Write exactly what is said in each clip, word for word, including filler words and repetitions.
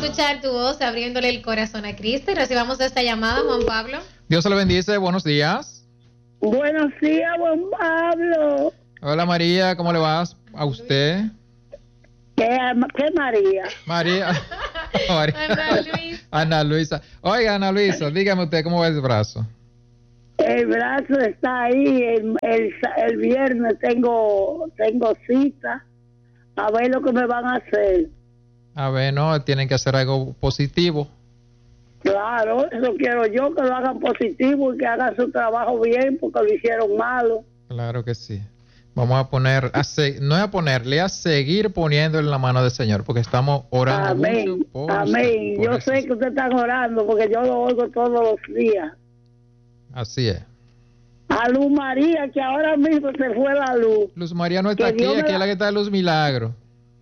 escuchar tu voz abriéndole el corazón a Cristo y recibamos esta llamada, Juan Pablo. Dios se lo bendice, buenos días. Buenos días, Juan Pablo. Hola María, ¿cómo le va a usted? ¿Qué, qué María? María. María. Ana Luisa. Ana Luisa. Oiga, Ana Luisa, dígame usted, ¿cómo va ese brazo? El brazo está ahí, el, el, el viernes tengo, tengo cita, a ver lo que me van a hacer. A ver, no, tienen que hacer algo positivo. Claro, eso quiero yo, que lo hagan positivo y que hagan su trabajo bien, porque lo hicieron malo. Claro que sí. Vamos a poner, a se, no es a ponerle, a seguir poniendo en la mano del Señor, porque estamos orando amén, mucho por amén. Por yo eso. sé que ustedes están orando, porque yo lo oigo todos los días. Así es. A Luz María, que ahora mismo se fue la luz. Luz María no está aquí, Dios aquí la... es la que está Luz Milagro.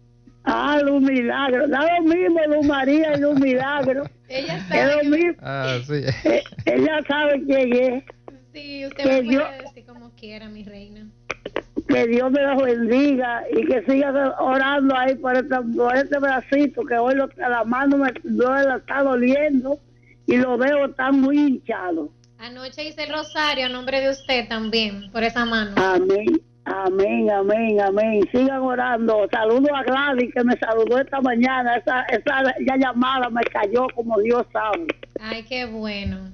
Ah, Luz Milagro. Da lo mismo Luz María y Luz Milagro. Ella sabe. Es lo mismo. Ah, sí. Eh, ella sabe quién es. Sí, usted que me puede yo... decir como quiera, mi reina. Que Dios me los bendiga y que siga orando ahí por este, por este bracito, que hoy lo, la mano me duele, está doliendo y lo veo tan muy hinchado. Anoche hice el rosario a nombre de usted también, por esa mano. Amén, amén, amén, amén. Sigan orando. Saludo a Gladys, que me saludó esta mañana. Esa, esa ya llamada me cayó como Dios sabe. Ay, qué bueno.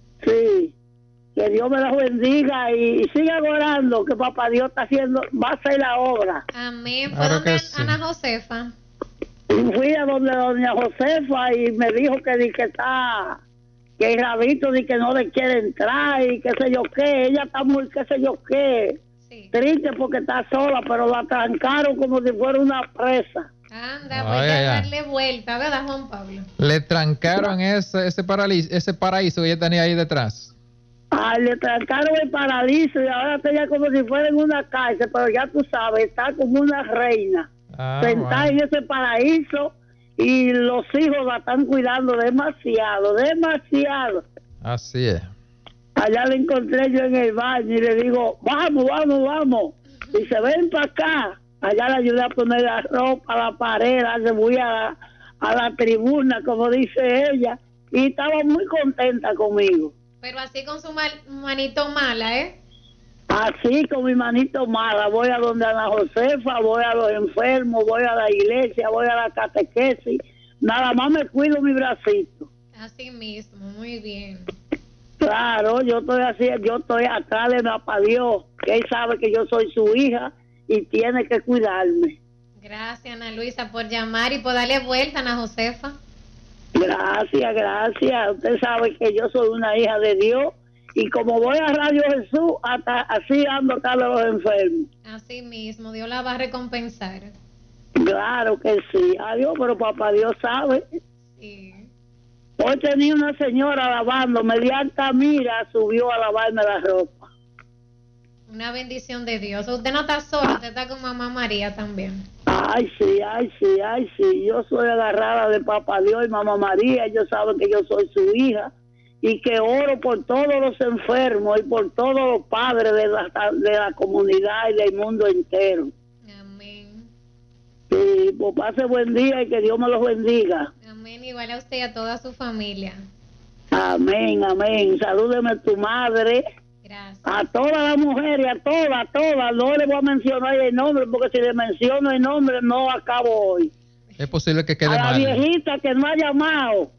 Sí. Que Dios me los bendiga y, y sigan orando, que papá Dios está haciendo, va a hacer la obra. Amén. ¿Fue Claro donde que sí. Ana Josefa? Y fui a donde doña Josefa y me dijo que, di que está, que el rabito di que no le quiere entrar y qué sé yo qué. Ella está muy qué sé yo qué, Sí. triste porque está sola, pero la trancaron como si fuera una presa. Anda, Ay, voy ay, a ay. darle vuelta, ¿verdad, Juan Pablo? Le trancaron ese, ese, paraíso, ese paraíso que ella tenía ahí detrás. Ay, le trancaron el paraíso y ahora está ella como si fuera en una cárcel, pero ya tú sabes, está como una reina, Ah, sentada bueno. en ese paraíso y los hijos la están cuidando demasiado, demasiado. Así es. Allá le encontré yo en el baño y le digo, vamos, vamos, vamos. Y se ven para acá. Allá le ayudé a poner la ropa a la pared, le voy a la, a la tribuna, como dice ella, y estaba muy contenta conmigo. Pero así con su mal- manito mala, ¿eh? Así con mi manito mala, voy a donde Ana Josefa, voy a los enfermos, voy a la iglesia, voy a la catequesis, nada más me cuido mi bracito. Así mismo, muy bien. Claro, yo estoy así, yo estoy atrás de papá Dios, que él sabe que yo soy su hija y tiene que cuidarme. Gracias, Ana Luisa, por llamar y por darle vuelta, Ana Josefa. Gracias, gracias. Usted sabe que yo soy una hija de Dios y como voy a Radio Jesús, hasta así ando acá de los enfermos. Así mismo, Dios la va a recompensar. Claro que sí. Adiós, pero papá Dios sabe. Sí. Hoy tenía una señora lavando, mediante Altamira subió a lavarme la ropa. Una bendición de Dios. Usted no está sola, usted está con mamá María también. Ay, sí, ay, sí, ay, sí. Yo soy agarrada de papá Dios y mamá María. Ellos saben que yo soy su hija y que oro por todos los enfermos y por todos los padres de la, de la comunidad y del mundo entero. Amén. Sí, pues pase buen día y que Dios me los bendiga. Amén. Igual a usted y a toda su familia. Amén, amén. Salúdeme a tu madre. Gracias. A todas las mujeres, a todas, a todas. No le voy a mencionar el nombre porque si le menciono el nombre no acabo hoy. Es posible que quede A la mal. viejita que no ha llamado.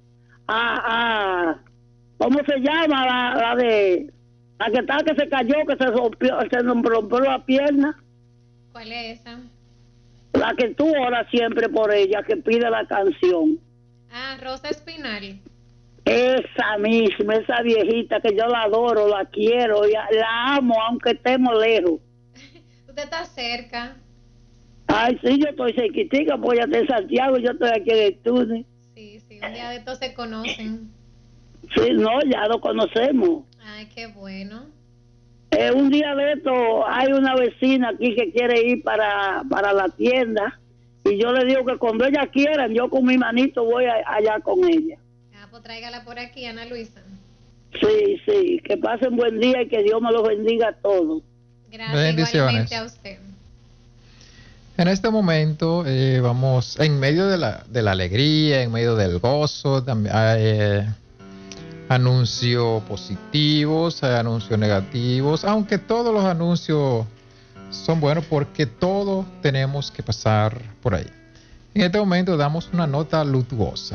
A, a ¿cómo se llama? La, la de la que está que se cayó, que se rompió, se rompió la pierna. ¿Cuál es esa? La que tú oras siempre por ella, que pide la canción. Ah, Rosa Espinal. Esa misma, esa viejita que yo la adoro, la quiero, y la amo aunque estemos lejos. Usted está cerca. Ay, sí, yo estoy cerquitica, pues ya estoy en Santiago, yo estoy aquí en el túnel. Sí, sí, un día de estos se conocen. Sí, no, ya lo conocemos. Ay, qué bueno. Eh, un día de esto hay una vecina aquí que quiere ir para, para la tienda y yo le digo que cuando ella quiera, yo con mi manito voy a, allá con ella. Ah, pues tráigala por aquí, Ana Luisa. Sí, sí, que pasen buen día y que Dios me los bendiga a todos. Gracias, Bendiciones. igualmente a usted. En este momento eh, vamos, en medio de la, de la alegría, en medio del gozo, también hay eh, anuncios positivos, hay anuncios negativos, aunque todos los anuncios son buenos porque todos tenemos que pasar por ahí. En este momento damos una nota luctuosa.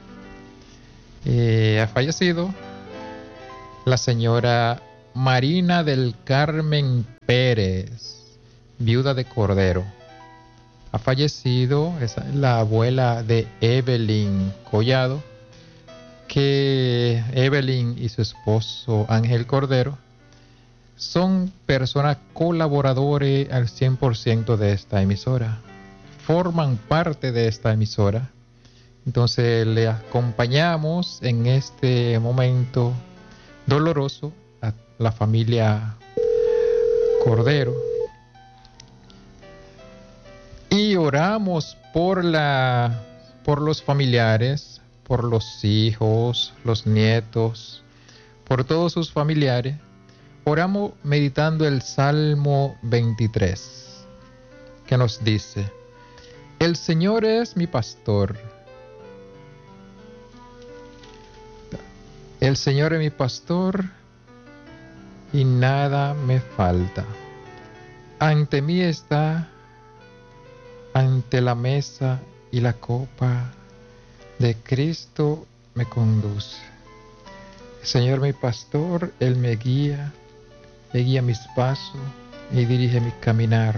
Eh, ha fallecido la señora Marina del Carmen Pérez, viuda de Cordero. Ha fallecido, esa es la abuela de Evelyn Collado, que Evelyn y su esposo Ángel Cordero son personas colaboradores al cien por ciento de esta emisora. Forman parte de esta emisora. Entonces le acompañamos en este momento doloroso a la familia Cordero. Y oramos por la, por los familiares, por los hijos, los nietos, por todos sus familiares. Oramos meditando el Salmo veintitrés, que nos dice: el Señor es mi pastor. El Señor es mi pastor y nada me falta. Ante mí está, ante la mesa y la copa de Cristo me conduce. El Señor mi pastor, Él me guía, me guía mis pasos y dirige mi caminar.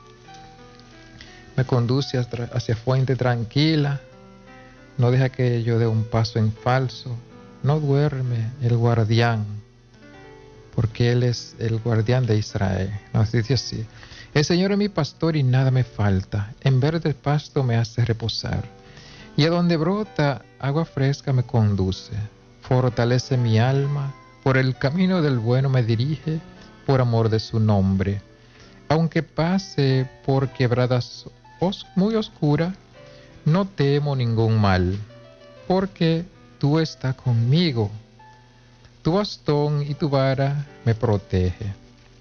Me conduce hacia, hacia fuente tranquila, no deja que yo dé un paso en falso, no duerme el guardián, porque Él es el guardián de Israel. Nos dice así: el Señor es mi pastor y nada me falta, en verde pasto me hace reposar, y a donde brota agua fresca me conduce, fortalece mi alma, por el camino del bueno me dirige, por amor de su nombre. Aunque pase por quebradas os- muy oscuras, no temo ningún mal, porque tú estás conmigo, tu bastón y tu vara me protege.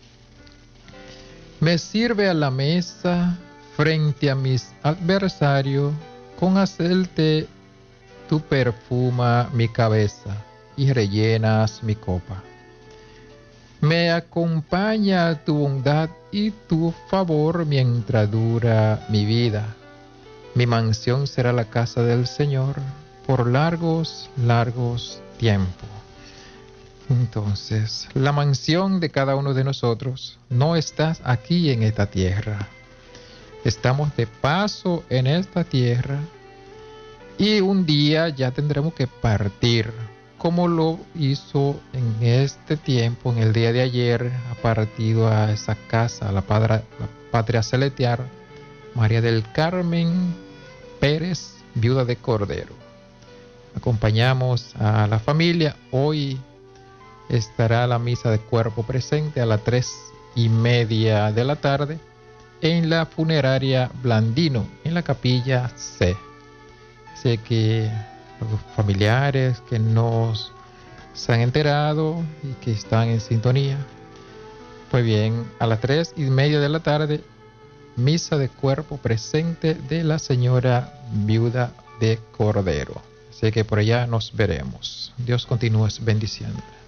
Me sirve a la mesa frente a mis adversarios, con aceite tú perfuma mi cabeza y rellenas mi copa. Me acompaña tu bondad y tu favor mientras dura mi vida. Mi mansión será la casa del Señor por largos, largos tiempos. Entonces, la mansión de cada uno de nosotros no está aquí en esta tierra. Estamos de paso en esta tierra y un día ya tendremos que partir, como lo hizo en este tiempo, en el día de ayer, ha partido a esa casa, a la, padra, la patria celestial, María del Carmen Pérez, viuda de Cordero. Acompañamos a la familia. Hoy estará la misa de cuerpo presente a las tres y media de la tarde en la funeraria Blandino, en la capilla C. Sé que los familiares que nos se han enterado y que están en sintonía, pues bien, a las tres y media de la tarde, misa de cuerpo presente de la señora viuda de Cordero. Así que por allá nos veremos. Dios continúe bendiciendo.